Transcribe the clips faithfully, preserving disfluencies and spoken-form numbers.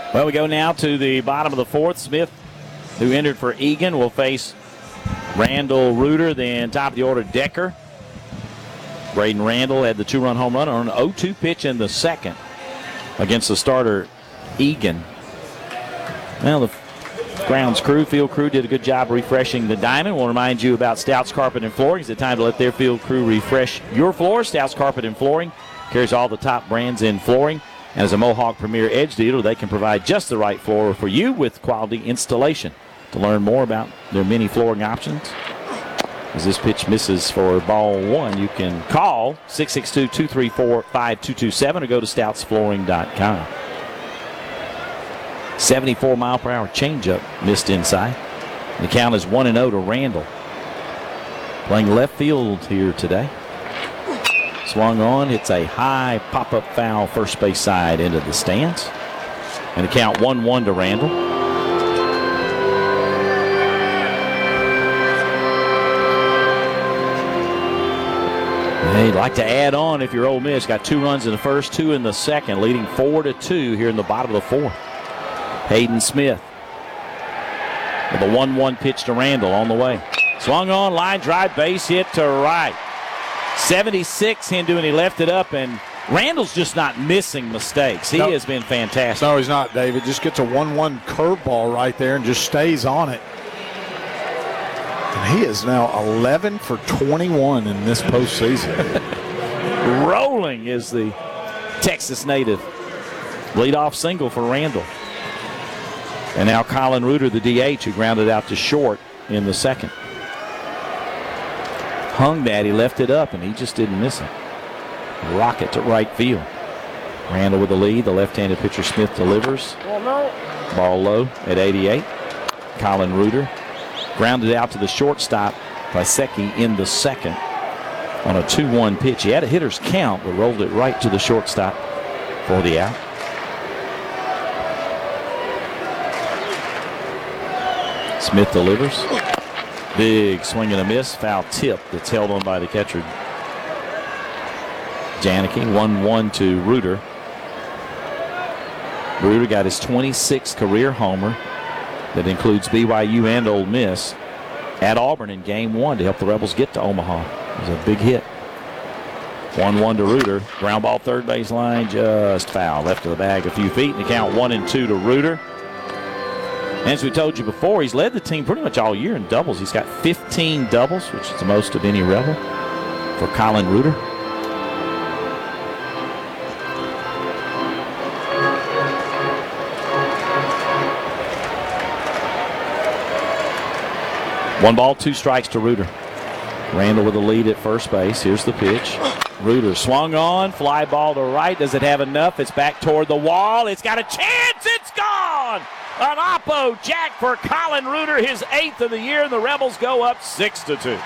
Well, we go now to the bottom of the fourth. Smith, who entered for Egan, will face Randall Reuter. Then top of the order, Decker. Braden Randall had the two-run home run on an oh two pitch in the second against the starter, Egan. Well, the grounds crew, field crew, did a good job refreshing the diamond. We'll remind you about Stouts Carpet and Flooring. It's the time to let their field crew refresh your floor. Stouts Carpet and Flooring carries all the top brands in flooring. And as a Mohawk Premier Edge dealer, they can provide just the right floor for you with quality installation. To learn more about their many flooring options, as this pitch misses for ball one, you can call six six two, two three four, five two two seven or go to stouts flooring dot com. seventy-four mile per hour changeup missed inside. The count is one and oh to Randall. Playing left field here today. Swung on, hits a high pop-up foul first base side into the stands. And the count one one to Randall. Hey, you'd like to add on if you're Ole Miss. Got two runs in the first, two in the second, leading four to two here in the bottom of the fourth. Hayden Smith with a one one pitch to Randall on the way. Swung on, line drive, base hit to right. seventy-six Hindu, and he left it up, and Randall's just not missing mistakes. He no, has been fantastic. No, he's not, David. Just gets a one one curveball right there and just stays on it. And he is now eleven for twenty-one in this postseason. Rolling is the Texas native. Leadoff single for Randall. And now Colin Reuter, the D H, who grounded out to short in the second. Hung that, he left it up, and he just didn't miss it. Rocket to right field. Randall with the lead. The left-handed pitcher Smith delivers. Ball low at eighty-eight. Colin Reuter grounded out to the shortstop by Secchi in the second on a two one pitch. He had a hitter's count, but rolled it right to the shortstop for the out. Smith delivers. Big swing and a miss. Foul tip that's held on by the catcher, Janicki. one one to Reuter. Reuter got his twenty-sixth career homer. That includes B Y U and Ole Miss at Auburn in game one to help the Rebels get to Omaha. It was a big hit. one one to Reuter. Ground ball third base line, just foul. Left of the bag a few feet, and the count one and two to Reuter. And as we told you before, he's led the team pretty much all year in doubles. He's got fifteen doubles, which is the most of any Rebel for Colin Reuter. One ball, two strikes to Reuter. Randall with the lead at first base. Here's the pitch. Reuter swung on, fly ball to right. Does it have enough? It's back toward the wall. It's got a chance. It's gone. An oppo jack for Colin Reuter, his eighth of the year, and the Rebels go up six to two.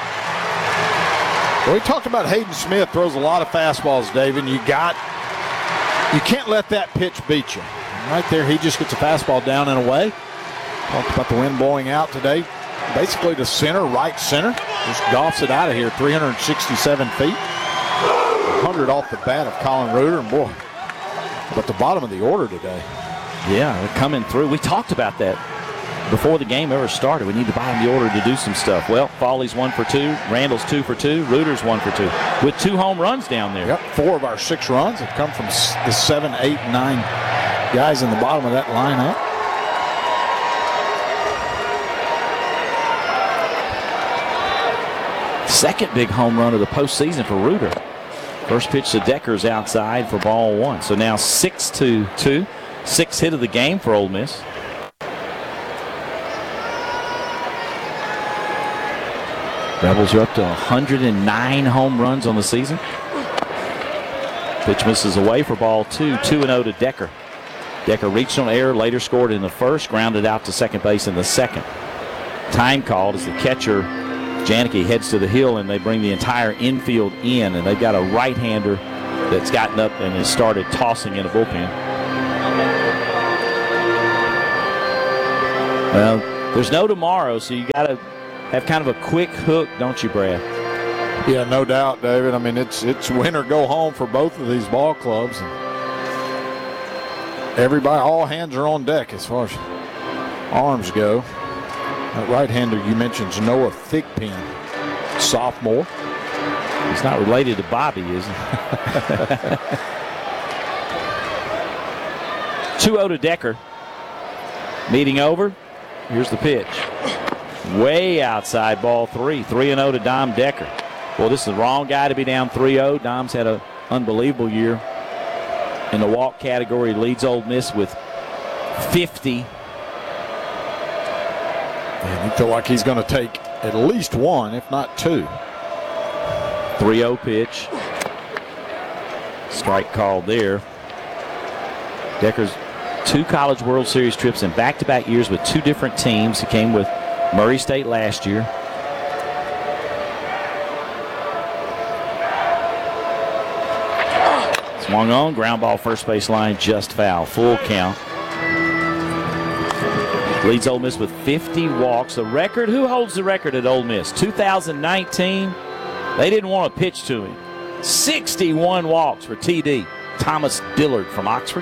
Well, we talked about Hayden Smith throws a lot of fastballs, David. You got, you can't let that pitch beat you. Right there, he just gets a fastball down and away. Talked about the wind blowing out today. Basically to center, right center. Just golfs it out of here, three hundred sixty-seven feet. one hundred off the bat of Colin Reuter, and boy, but the bottom of the order today. Yeah, they're coming through. We talked about that before the game ever started. We need the bottom of the order to do some stuff. Well, Foley's one for two. Randall's two for two. Reuter's one for two with two home runs down there. Yep, four of our six runs have come from the seven, eight, and nine guys in the bottom of that lineup. Second big home run of the postseason for Reuter. First pitch to Decker's outside for ball one. So now six to two. Sixth hit of the game for Ole Miss. Rebels are up to one hundred nine home runs on the season. Pitch misses away for ball two. two and oh to Decker. Decker reached on air, later scored in the first, grounded out to second base in the second. Time called as the catcher Janicki heads to the hill, and they bring the entire infield in, and they've got a right-hander that's gotten up and has started tossing in a bullpen. Well, there's no tomorrow, so you got to have kind of a quick hook, don't you, Brad? Yeah, no doubt, David. I mean, it's it's win or go home for both of these ball clubs. everybody, all hands are on deck as far as arms go. That right-hander you mentioned is Noah Thigpen, sophomore. He's not related to Bobby, is he? two oh to Decker. Meeting over. Here's the pitch. Way outside, ball three. three and oh to Dom Decker. Well, this is the wrong guy to be down three oh. Dom's had an unbelievable year in the walk category. Leads Ole Miss with fifty. And you feel like he's going to take at least one, if not two. three oh pitch. Strike called there. Decker's two College World Series trips in back-to-back years with two different teams. He came with Murray State last year. Swung on, ground ball first base line, just foul. Full count. Leads Ole Miss with fifty walks. The record, who holds the record at Ole Miss? two thousand nineteen, they didn't want to pitch to him. sixty-one walks for T D. Thomas Dillard from Oxford.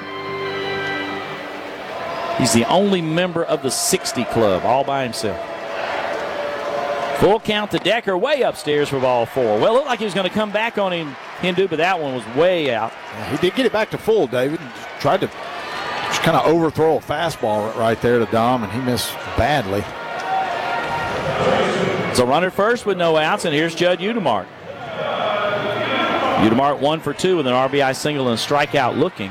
He's the only member of the sixty club, all by himself. Full count to Decker, way upstairs for ball four. Well, it looked like he was going to come back on him, Hindu, but that one was way out. Yeah, he did get it back to full, David. Tried to just kind of overthrow a fastball right there to Dom, and he missed badly. So runner first with no outs, and here's Judd Udemark. Udemark one for two with an R B I single and a strikeout looking.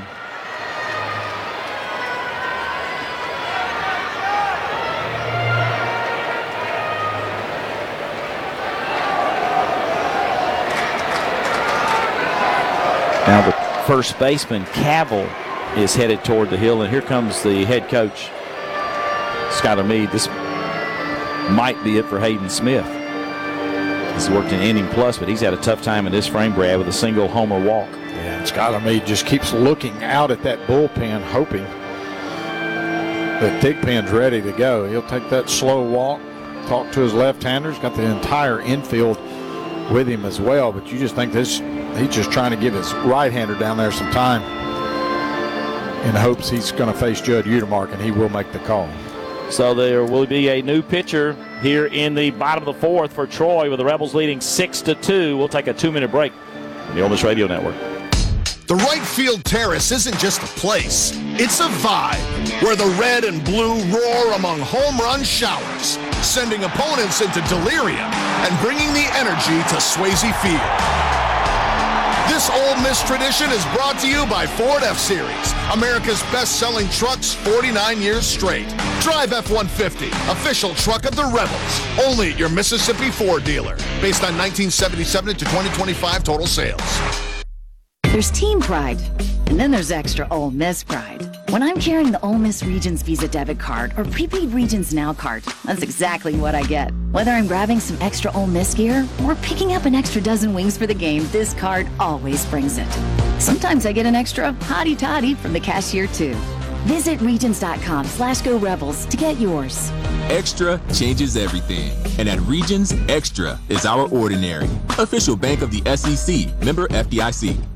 Now the first baseman, Cavill, is headed toward the hill, and here comes the head coach, Skylar Meade. This might be it for Hayden Smith. He's worked in inning plus, but he's had a tough time in this frame, Brad, with a single homer walk. Yeah, and Skylar Meade just keeps looking out at that bullpen, hoping that Thigpen's ready to go. He'll take that slow walk, talk to his left-handers, got the entire infield with him as well, but you just think this, he's just trying to give his right-hander down there some time in hopes he's going to face Judd Udemark, and he will make the call. So there will be a new pitcher here in the bottom of the fourth for Troy, with the Rebels leading six to two. We'll take a two-minute break on the Ole Miss Radio Network. The right field terrace isn't just a place, it's a vibe where the red and blue roar among home run showers, sending opponents into delirium and bringing the energy to Swayze Field. This Ole Miss tradition is brought to you by Ford F-Series, America's best-selling trucks forty-nine years straight. Drive F one fifty, official truck of the Rebels, only at your Mississippi Ford dealer. Based on nineteen seventy-seven to twenty twenty-five total sales. There's team pride, and then there's extra Ole Miss pride. When I'm carrying the Ole Miss Regions Visa debit card or prepaid Regions Now card, that's exactly what I get. Whether I'm grabbing some extra Ole Miss gear or picking up an extra dozen wings for the game, this card always brings it. Sometimes I get an extra hottie toddy from the cashier too. Visit Regions.com slash Go Rebels to get yours. Extra changes everything. And at Regions, Extra is our ordinary. Official bank of the S E C. Member F D I C.